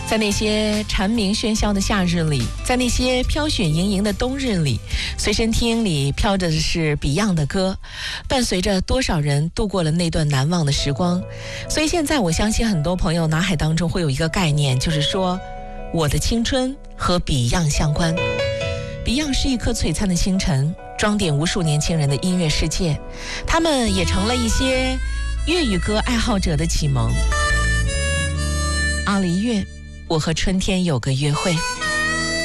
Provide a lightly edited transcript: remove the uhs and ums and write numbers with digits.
在那些蝉鸣喧嚣的夏日里，在那些飘雪盈盈的冬日里，随身听里飘着的是 Beyond 的歌，伴随着多少人度过了那段难忘的时光。所以现在我相信很多朋友脑海当中会有一个概念，就是说我的青春和 Beyond 相关。Beyond 是一颗璀璨的星辰，装点无数年轻人的音乐世界，他们也成了一些粤语歌爱好者的启蒙。阿黎月，我和春天有个约会。